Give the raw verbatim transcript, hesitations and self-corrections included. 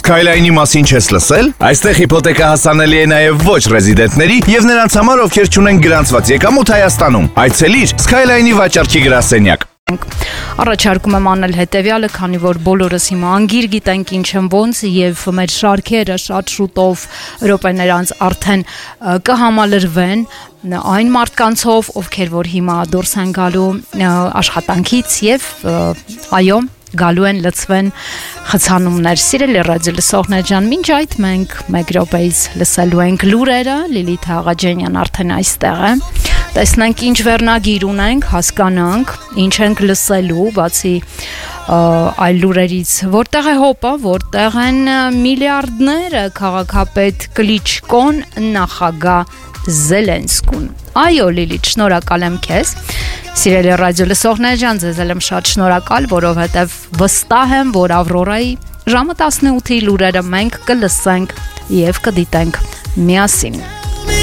Skyline-ի մասին չես լսել? Այստեղ հիփոթեկա հասանելի է նաև ոչ ռեզիդենտների եւ նրանց համար, ովքեր չունեն գրանցված եկամուտ Հայաստանում։ Այցելիր Skyline-ի վաճառքի գրասենյակ։ Առաջարկում եմ անել հետևյալը, քանի որ բոլորս հիմա անգիր գիտենք ինչ են ոնց եւ մեր շարքերը շատ շուտով րոպեներ անց արդեն կհամալրվեն այն մարդկանցով, ովքեր որ հիմա դուրս են գալու աշխատանքից եւ այո գալու են լցվեն խցանումներ։ Սիրելի ռադիո լսողներ ջան, մինչ այդ մենք մեկ րոպեից լսելու ենք լուրերը, Լիլիթ Աղաջանյան արդեն այստեղ է։ Տեսնենք ինչ վերնագիր ունենք, հասկանանք, ինչ ենք լսելու, բացի այլ լուրերից, որտեղ է հոպա, որտեղ են միլիարդները, քաղաքապետ Կլիչկոն, նախագահ Զելենսկուն։ Այո, Լիլիթ, շնորհակալ եմ քեզ։ Սիրելի ռադիո լսողներ ջան, ձեզ եմ շատ շնորհակալ, որովհետև վստահ եմ, որ Ավրորայի ժամը տասնութի լուրերը մենք կլսենք եւ կդիտենք միասին։